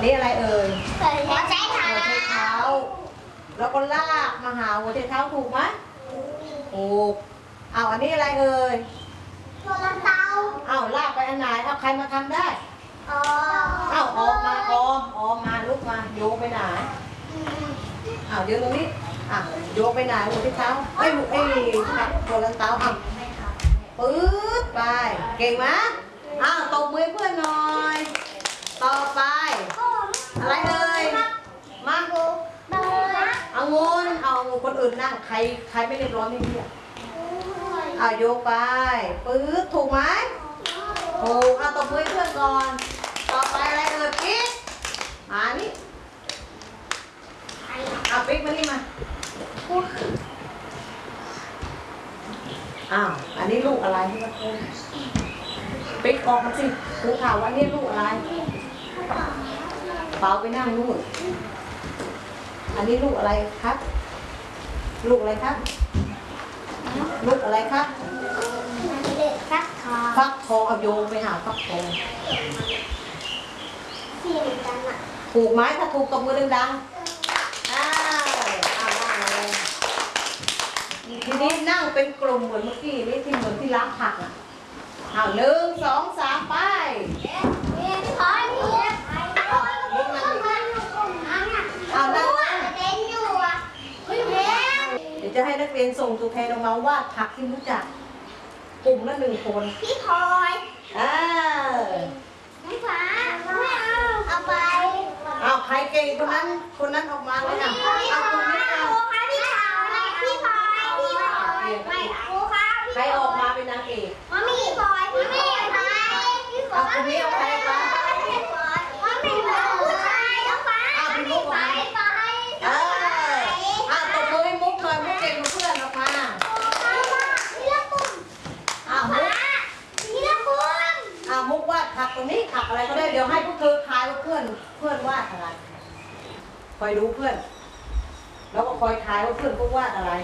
นี้อะไรเอ่ยหัวใจเท้าแล้วก็ลากมาหาหัวใจเท้าถูกไหมถูกอันนี้อะไรเอ่ยโซลาเตาลากไปอันไหนใครมาทำได้ออกมามาลุกมาโยกไปไหนเดี๋ยวตรงนี้โยกไปไหนหัวใจเท้าโซลาเตาปื๊ดไปเก่งไหมตบมือเพื่อนหน่อยต่อไปอะไรเอ่ยมาเอางนคนอื่นนั่งใครไม่เรียบร้อยไม่เรียกโยกไปปื๊ดถูกไหมถูกตบมือเพื่อนก่อนต่อไปอะไรเอ่ยปิ๊กนี่ปิ๊กมานี่มาอันนี้ลูกอะไรที่มาพูดปิ๊กออกมาสิครูถามว่านี่ลูกอะไรเปล่าไปนั่งนู่นอันนี้ลูกอะไรครับลูกอะไรครับลูกอะไรครับฟักทองโยงไปหาฟักทองถูกไหมถ้าถูกตบมือดังทีนี้นั่งเป็นกลุ่มเหมือนเมื่อกี้นี่ที่เหมือนที่ล้างผัก1 2 3ไปเดี๋ยวจะให้นักเรียนส่งตัวแทนออกมาวาดผักที่รู้จักกลุ่มละ1 คนพี่พลอยน้องฟ้าไม่เอาไปใครเก่งคนนั้นออกมาเลยคุณไม่เอาใครออกมาเป็นนางเอกพี่พลอยคุณนี่เอาใครคะพี่มุกตบมือให้มุกเลยมุกเก่งเพื่อนออกมามุกวาดผักตรงนี้ผักอะไรก็ได้เดี๋ยวให้พวกเธอทายว่าเพื่อนวาดอะไรคอยดูเพื่อนแล้วก็คอยทายว่าเพื่อนพวกวาดอะไร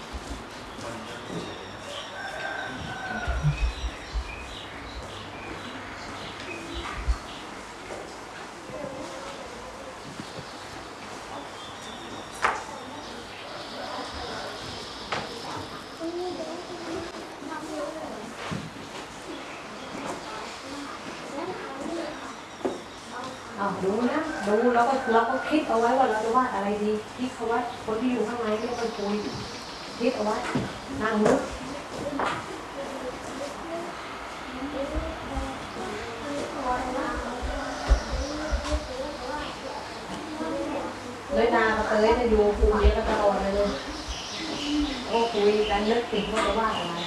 ดูนะดูแล้วก็คิดเอาไว้ว่าเราจะวาดอะไรดีคิดเอาไว้คนที่อยู่ข้างในไม่ต้องคุยคิดเอาไว้นั่งนึกเลยนาเตยจะอยู่คุยก็ตลอดเลยโอ้คุยกันนึกถึงว่าจะวาดอะไร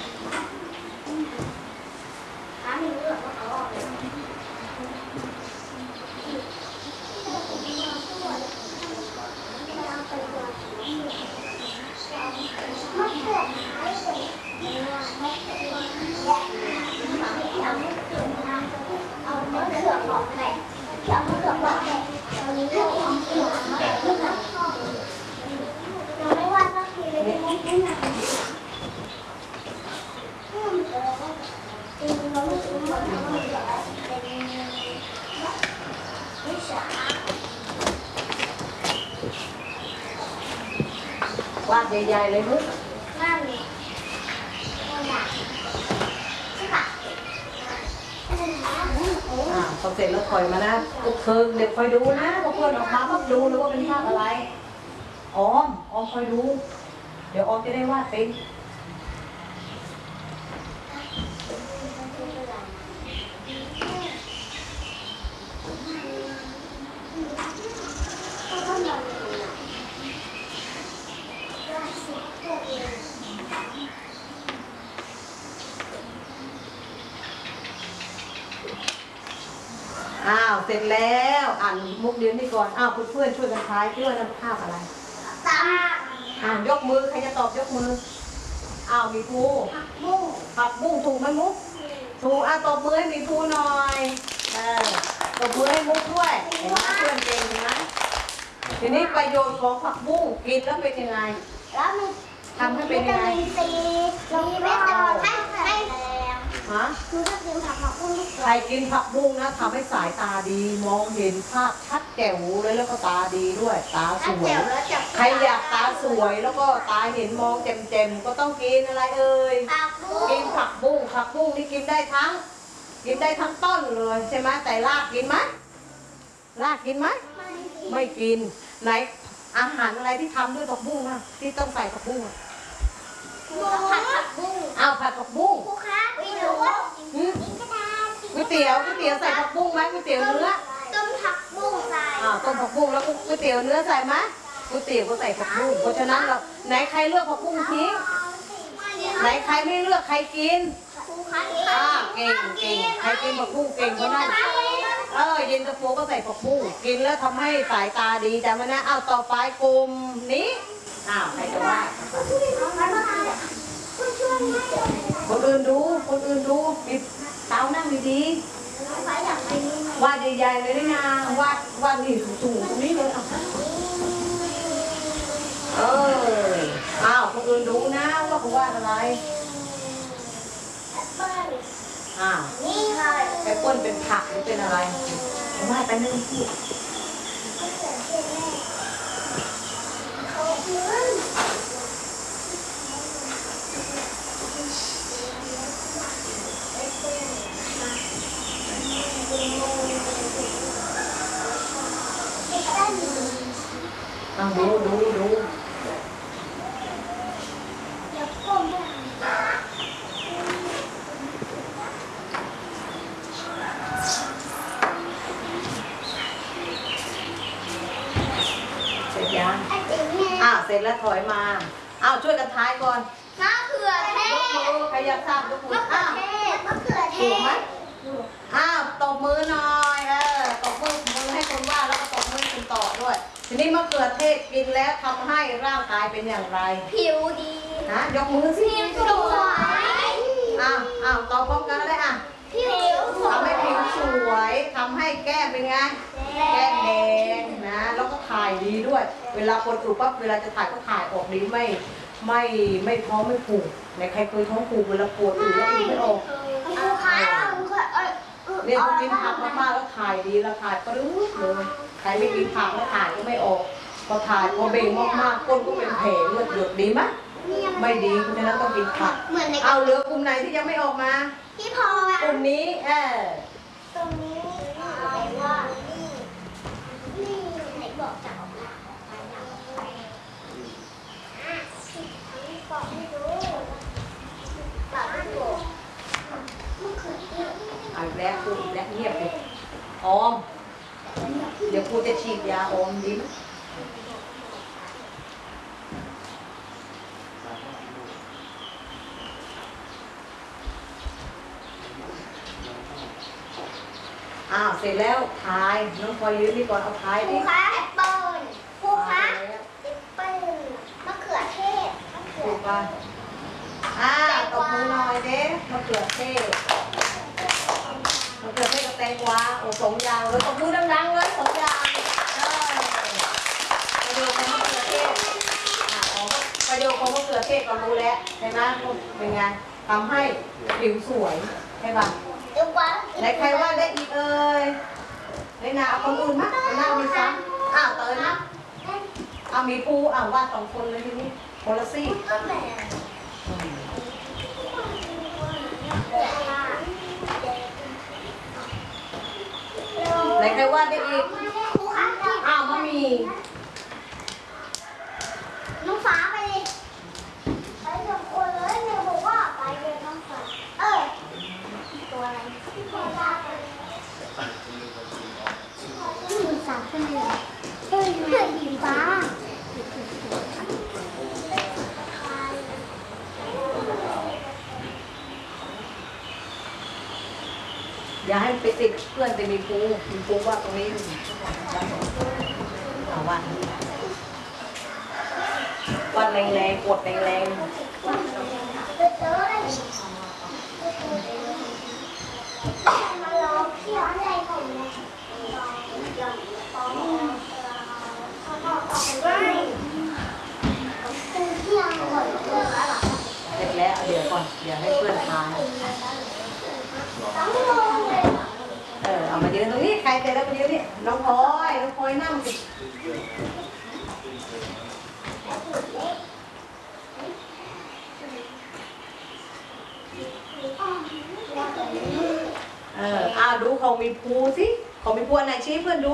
วาดใหญ่ๆเลยลูกพอเสร็จแล้วคอยมานะพวกเธอเด็กคอยดูนะพวกเพื่อนออกมาพวกดูแล้วว่าเป็นภาพอะไรออมคอยดูเดี๋ยวออมจะได้วาดเป็นเสร็จแล้วมุกเดียวนี่ก่อนเพื่อนช่วยกันทายที่ว่านั่นภาพอะไรยกมือใครจะตอบยกมือมีภูผักบุ้งถูกไหมมุกถูกตบมือให้มีภูหน่อยตบมือให้มุกด้วยเห็นไหมเพื่อนเก่งนะทีนี้ประโยชน์ของผักบุ้งกินแล้วเป็นยังไงทำให้เป็นยังไงมีเม็ดตลอดให้ฮะหนูชอบกินผักบุ้งใครกินผักบุ้งนะทำให้สายตาดีมองเห็นภาพชัดแจ๋วเลยแล้วก็ตาดีด้วยตาสวยใครอยากตาสวยแล้วก็ตาเห็นมองแจ่มๆก็ต้องกินอะไรเอ่ยผักบุ้งกินผักบุ้งนี่กินได้ทั้งต้นเลยใช่ไหมแต่รากกินไหมรากกินไหมไม่กินไหนอาหารอะไรที่ทำด้วยผักบุ้งนะที่ต้องใส่ผักบุ้งผัดผักบุ้งอ้าวผัดผักบุ้งครูคะไม่รู้ก๋วยเตี๋ยวใส่ผักบุ้งไหมก๋วยเตี๋ยวเนื้อต้มผักบุ้งใส่ต้มผักบุ้งแล้วก๋วยเตี๋ยวเนื้อใส่ไหมก๋วยเตี๋ยวก็ใส่ผักบุ้งเพราะฉะนั้นเราไหนใครเลือกผักบุ้งทิ้งไหนใครไม่เลือกใครกินครูคะเก่งใครกินผักบุ้งเก่งเพราะนั้นเย็นตาโฟก็ใส่ผักบุ้งกินแล้วทำให้สายตาดีจำไว้นะต่อไปกลุ่มนี้ใครจะว่าคนอื่นดูปิดเท้านั่งดีๆวาดใหญ่ๆเลยนะวาดนี่สูงตรงนี้เลยคนอื่นดูนะว่าเขาวาดอะไรนี่ค่ะแอปเปิ้ลเป็นผักหรือเป็นอะไรวาดไปนึงพี่ดูอย่าก้มเสร็จยังเสร็จแล้วถอยมาช่วยกันท้ายก่อนมะเขือเทยกมืศอใครอยากทราบยกมือมะเขือเทถูกไหมศตบมือหน่อยตบมือให้คนว่าแล้วก็ตบมือคุณต่อด้วยทีนี้มะเขือเทศกินแล้วทำให้ร่างกายเป็นอย่างไรผิวดียกมือสิผิวสวยตอบพร้อมกันก็ได้ผิวสวยทำให้ผิวสวยทำให้แก้มเป็นไงแก้มแดงนะแล้วก็ถ่ายดีด้วย เวลาคนถูกปั๊บเวลาจะถ่ายก็ถ่ายออกดีไม่ท้องไม่ผูกในใครเคยท้องผูกเวลาปวดแล้วไม่ออกเนี่ยพอกินผักมากๆแล้วถ่ายดีแล้วถ่ายปรื้ดเลยใครไม่กินผักแล้วถ่ายก็ไม่ออกพอถ่ายพอเบ่งมากๆก้นก็เป็นแผลเลือดหยดดีไหมไม่ดีเพราะฉะนั้นต้องกินผักเหลือกลุ่มไหนที่ยังไม่ออกมาพี่พอกลุ่มนี้ตรงนี้อะไรว่านี่ไหนบอกจะออกมาบอกไม่รู้บอกไม่ถูกมันคือที่แล้วครูแล้วเงียบเลยออมเดี๋ยวครูจะฉีดยาออมดิ้มเสร็จแล้วทายน้องพลอยยืนนี่ก่อนเอาทายครูดิคะแอปเปิ้ลครูคะแอปเปิ้ลมะเขือเทศมะเขืถูอกป่ะตบมือหน่อยเด้มะเขือเทศกับแตงกวาสองอย่างเลยตบมือดังๆเลยสองอย่างประโยชน์ของมะเขือเทศประโยชน์ของมะเขือเทศก็รู้แล้วใช่ไหมเป็นไงทำให้ผิวสวยใช่ป่ะไหนใครว่าได้อีกเอ่ยในนาเอาคนอื่นมั้ยในนามีซ้ำเตยนะมีปูว่าสองคนเลยทีนี้คนละซี่ไหนใครว่าได้อีกมะมีน้องฟ้าไปเลยไปสองคนเลยเนี่ยบอกว่าไปเลยน้องฟ้าตัวอะไรตัวฟ้ามือสามคนเลยเพื่อนสีฟ้าอย่าให้ไปติดเพื่อนจะมีปูว่าตรงนี้วันแรงๆกดแรงๆมาลองเที่ยวอะไรของเนี่ยเสร็จแล้วเดี๋ยวก่อนเดี๋ยวให้เพื่อนทานร็จแล้วไปยืนนี่น้องพลอยนั่งสิดูเขามีภูสิเขามีภูอันไหนชี้เพื่อนดู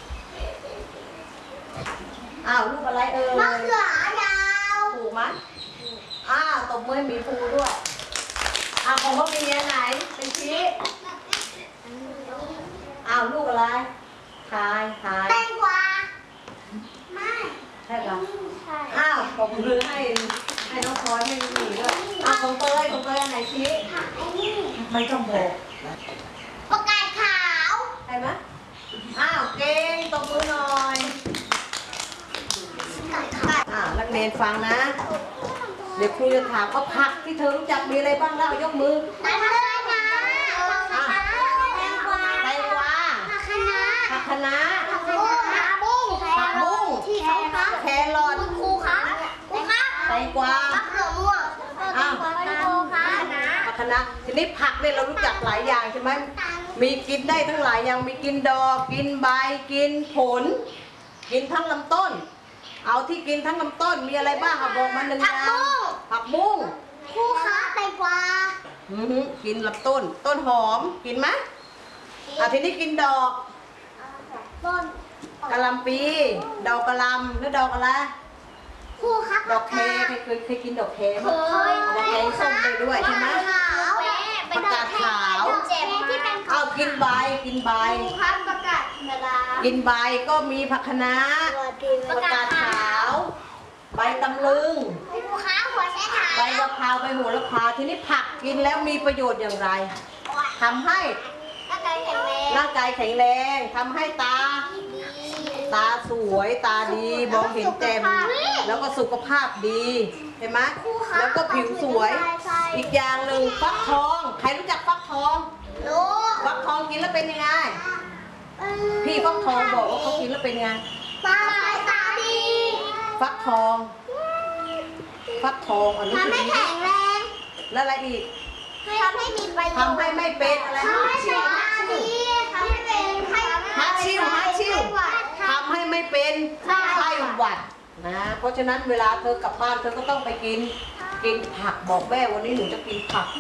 ลูกอะไรมะเขือยาวถูกไหมตบมือมีภูด้วยของเขามีอันไหนเป็นชี้ลูกอะไรทายแตงกวาไม่ใช่ปะใช่ตบมือให้น้องพลอยให้หนีด้วยของเตยอันไหนชี้ไอ้นี่ไม่ต้องบอกประกาศขาวใช่ไหมเก่งตบมือหน่อยนักเรียนฟังนะเดี๋ยวครูจะถามว่าผักที่เธอรู้จักมีอะไรบ้างแล้วยกมือแตงกวาผักคะน้าผักบุ้งที่เขาครับแครอทครูครับแตงกวามะเขือม่วงผักคะน้าทีนี้ผักเนี่ยเรารู้จักหลายอย่างใช่ไหมมีกินได้ทั้งหลายอย่างมีกินดอกกินใบกินผลกินทั้งลำต้นเอาที่กินทั้งลำต้นมีอะไรบ้างบอกมาหนึ่งอย่างผักบุ้งครูครับแตงกวากินลำต้นหอมกินไหมทีนี้กินดอกต้นกะหล่ำปีดอกกะหล่ำหรือดอกอะไรครูครับดอกเคเคยกินดอกเคไหมดอกเคส้มไปด้วยใช่ไหมประกาศขาวกินใบครูครับประกาศเวลากินใบก็มีผักคะน้าประกาศขาวใบตำลึงครูครับหัวใช้เท้าใบมะพร้าวใบโหระพาทีนี้ผักกินแล้วมีประโยชน์อย่างไรทำให้ร่างกายแข็งแรงทำให้ตาสวยตาดีมองเห็นแจ่มแล้วก็สุขภาพดีเห็นไหมแล้วก็ผิวสวยอีกอย่างหนึ่งฟักทองใครรู้จักฟักทองฟักทองกินแล้วเป็นยังไงพี่ฟักทองบอกว่าเขากินแล้วเป็นยังไงตาดีฟักทองอันนี้ทำให้แข็งแรงแล้วอะไรอีกทำให้มีประโยชน์ทำให้ไม่เป็นอะไรทำให้เป็นทำให้เป็นฮัทชิวทำให้ไม่เป็นไข้หวัดนะเพราะฉะนั้นเวลาเธอกลับบ้านเธอก็ต้องไปกินผักบอกแม่วันนี้หนูจะกินผัก